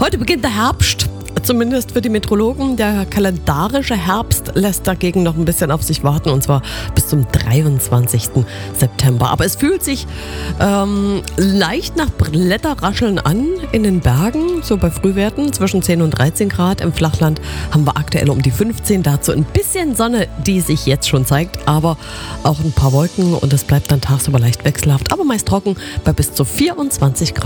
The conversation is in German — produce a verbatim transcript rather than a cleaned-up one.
Heute beginnt der Herbst, zumindest für die Meteorologen. Der kalendarische Herbst lässt dagegen noch ein bisschen auf sich warten, und zwar bis zum dreiundzwanzigsten September. Aber es fühlt sich ähm, leicht nach Blätterrascheln an in den Bergen, so bei Frühwerten zwischen zehn und dreizehn Grad. Im Flachland haben wir aktuell um die fünfzehn, dazu ein bisschen Sonne, die sich jetzt schon zeigt, aber auch ein paar Wolken, und es bleibt dann tagsüber leicht wechselhaft, aber meist trocken bei bis zu vierundzwanzig Grad.